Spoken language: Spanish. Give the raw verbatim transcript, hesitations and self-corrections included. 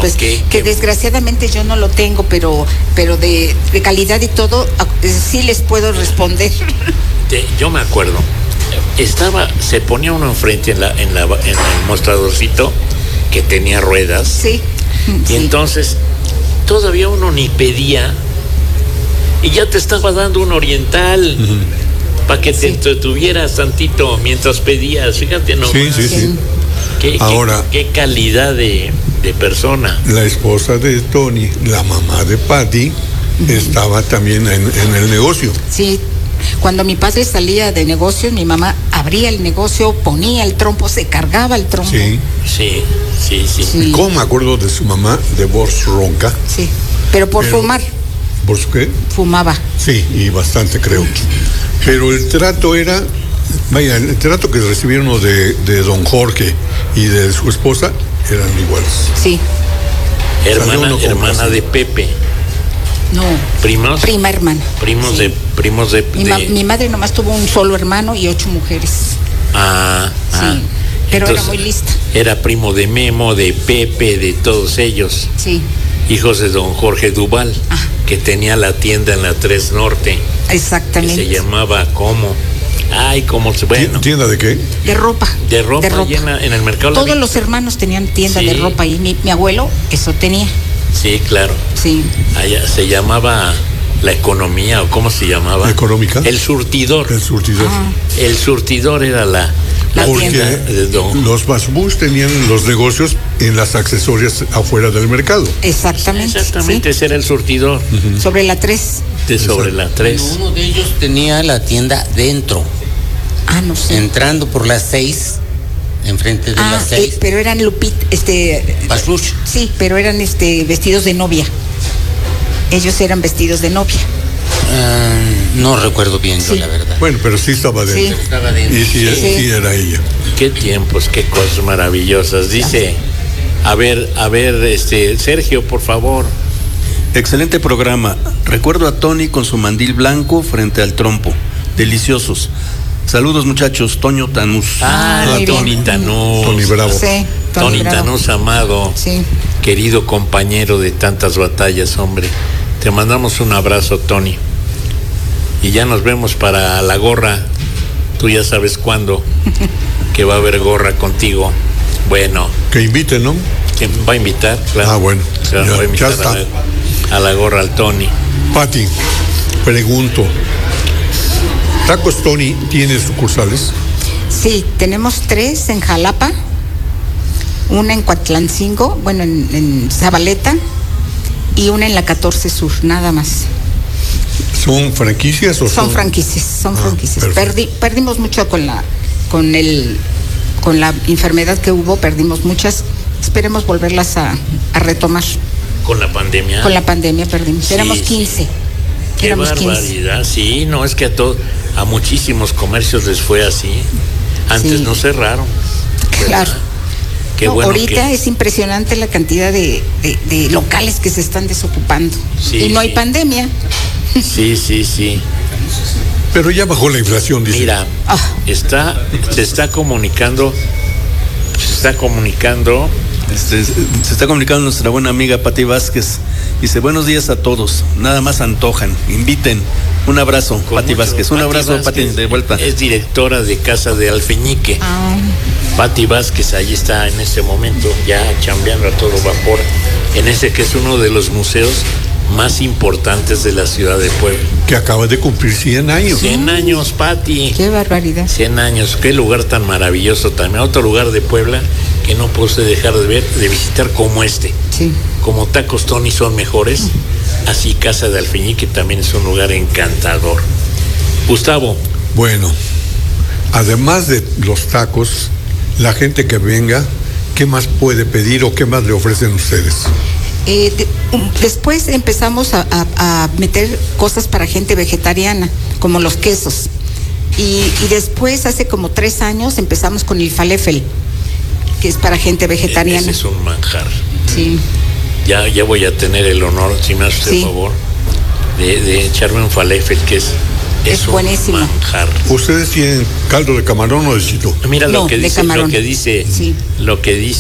pues okay, que desgraciadamente yo no lo tengo, pero pero de, de calidad y todo, sí les puedo responder. Te, yo me acuerdo, estaba, se ponía uno enfrente en la, en la, en el mostradorcito que tenía ruedas. Sí. Y sí. Entonces, todavía uno ni pedía y ya te estaba dando un oriental. Uh-huh. Para que te entretuvieras sí. tantito mientras pedías, fíjate, ¿no? Sí, sí, sí. ¿Qué, Ahora, qué, qué calidad de, de persona. La esposa de Tony, la mamá de Patty, uh-huh. estaba también en, en el negocio. Sí, cuando mi padre salía de negocios, mi mamá abría el negocio, ponía el trompo, se cargaba el trompo. Sí, sí, sí, sí. sí. ¿Cómo me acuerdo de su mamá, de voz ronca? Sí, pero por pero, fumar. ¿Por qué? Fumaba. Sí, y bastante, creo. Pero el trato era, vaya, el trato que recibieron de, de don Jorge y de su esposa eran iguales. Sí. Hermana, hermana de Pepe. No. ¿Primos? Prima hermana. Primos sí. de, primos de, mi, de... Ma, mi madre nomás tuvo un solo hermano y ocho mujeres. Ah, sí. ah. Pero entonces, era muy lista. Era primo de Memo, de Pepe, de todos ellos. Sí. Hijos de don Jorge Duval, ah. que tenía la tienda en la tres Norte. Exactamente. Que se llamaba ¿cómo? Ay, ¿cómo se bueno? ¿Tienda de qué? De ropa. De ropa, de ropa. Llena, en el mercado. Todos los hermanos tenían tienda sí. de ropa y mi, mi abuelo eso tenía. Sí, claro. Sí. Allá se llamaba La Economía, o ¿cómo se llamaba? ¿Económica? El Surtidor. El Surtidor. Ah. El Surtidor era la... La Porque tienda. Don... los Basbús tenían los negocios en las accesorias afuera del mercado. Exactamente. Exactamente, ¿sí? Ese era el Surtidor. Uh-huh. Sobre la tres. De sobre la tres. Uno de ellos tenía la tienda dentro. Ah, no sé. Entrando por las seis, enfrente de ah, las seis. Eh, pero eran Lupit, este. Basbush. Sí, pero eran este vestidos de novia. Ellos eran vestidos de novia. Uh, no recuerdo bien sí. yo, la verdad. Bueno, pero sí estaba dentro. Sí. Estaba dentro. Y sí, sí. sí era ella. Qué tiempos, qué cosas maravillosas. Dice, a ver, a ver, este, Sergio, por favor. Excelente programa. Recuerdo a Tony con su mandil blanco frente al trompo. Deliciosos. Saludos, muchachos. Toño Tanús. Ah, ah Tony Tanús. Tony Bravo. Sí, Tony, Tony Tanús, amado. Sí. Querido compañero de tantas batallas, hombre. Te mandamos un abrazo, Tony. Y ya nos vemos para la gorra. Tú ya sabes cuándo. Que va a haber gorra contigo. Bueno. Que invite, ¿no? Que va a invitar, claro. Ah, bueno. Claro, ya, va a invitar ya está. A, la, a la gorra al Tony. Pati, pregunto. ¿Tacos Tony tiene sucursales? Sí, tenemos tres en Jalapa, una en Coatlancingo, bueno, en, en Zabaleta, y una en la catorce Sur, nada más. ¿Son franquicias o son? Son franquicias, son ah, franquicias. Perdi, perdimos mucho con la, con el, con la enfermedad que hubo, perdimos muchas. Esperemos volverlas a, a retomar. ¿Con la pandemia? Con la pandemia perdimos. Sí, éramos quince. Sí. Qué éramos barbaridad, quince. Sí, no, es que a todos, a muchísimos comercios les fue así. Antes sí. no cerraron. Claro. Qué no, bueno ahorita que... es impresionante la cantidad de, de, de locales que se están desocupando. Sí, y no sí. hay pandemia. Sí, sí, sí. Pero ya bajó la inflación, dice. Mira, oh. está, se está comunicando, se está comunicando. Este, se está comunicando nuestra buena amiga Pati Vázquez. Dice, buenos días a todos. Nada más antojan. Inviten. Un abrazo, Pati Vázquez. Un Pati abrazo, Pati, de vuelta. Es directora de Casa de Alfeñique. Ah. Pati Vázquez, ahí está en este momento, ya chambeando a todo vapor, en ese que es uno de los museos más importantes de la ciudad de Puebla. Que acaba de cumplir cien años. cien años, Pati. Qué barbaridad. cien años, qué lugar tan maravilloso también. Otro lugar de Puebla que no puede dejar de ver, de visitar como este. Sí. Como Tacos Tony son mejores, así Casa de Alfeñique también es un lugar encantador. Gustavo. Bueno, además de los tacos, la gente que venga, ¿qué más puede pedir o qué más le ofrecen ustedes? Eh, de, um, después empezamos a, a, a meter cosas para gente vegetariana, como los quesos. Y, y después, hace como tres años, empezamos con el falafel, que es para gente vegetariana. Ese es un manjar. Sí. Ya, ya voy a tener el honor, si me haces sí. el favor, de, de echarme un falafel, que es, es, es un buenísimo. manjar. ¿Ustedes tienen caldo de camarón o de chito? Mira no, lo que dice, de camarón. lo que dice, sí. lo que dice.